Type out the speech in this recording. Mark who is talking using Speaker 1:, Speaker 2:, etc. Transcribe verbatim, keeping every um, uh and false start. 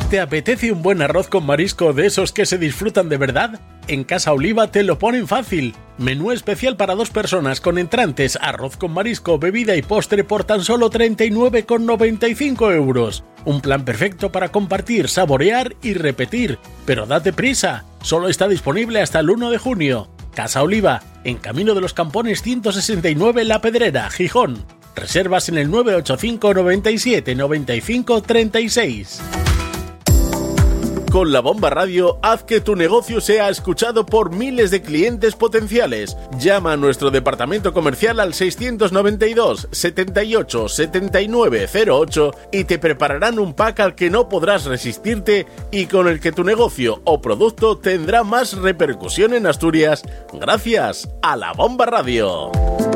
Speaker 1: ¿Te apetece un buen arroz con marisco de esos que se disfrutan de verdad? En Casa Oliva te lo ponen fácil. Menú especial para dos personas con entrantes, arroz con marisco, bebida y postre por tan solo treinta y nueve con noventa y cinco euros. Un plan perfecto para compartir, saborear y repetir. Pero date prisa, solo está disponible hasta el uno de junio. Casa Oliva, en Camino de los Campones ciento sesenta y nueve La Pedrera, Gijón. Reservas en el nueve ocho cinco noventa y siete noventa y cinco treinta y seis. Con La Bomba Radio, haz que tu negocio sea escuchado por miles de clientes potenciales. Llama a nuestro departamento comercial al seiscientos noventa y dos, setenta y ocho, setenta y nueve cero ocho y te prepararán un pack al que no podrás resistirte y con el que tu negocio o producto tendrá más repercusión en Asturias gracias a La Bomba Radio.